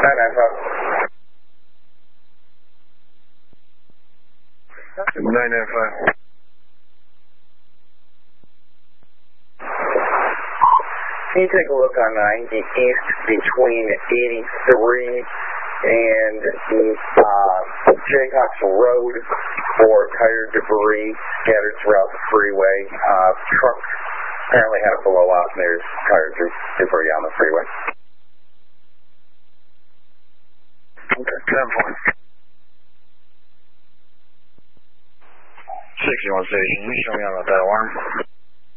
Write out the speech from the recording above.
995. Can you take a look on 90 East between 83 and Jaycox Road for tire debris scattered throughout the freeway? Truck apparently had a blowout and there's tire debris on the freeway. Okay, 10-4. 61 station, show me on the dial arm.